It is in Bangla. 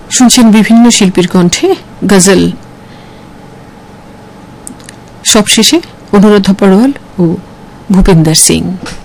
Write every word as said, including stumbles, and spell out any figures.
শুনছেন বিভিন্ন শিল্পীর কণ্ঠে গজল। সবশেষে অনুরাধা পড়ওয়াল ও ভূপেন্দর সিং।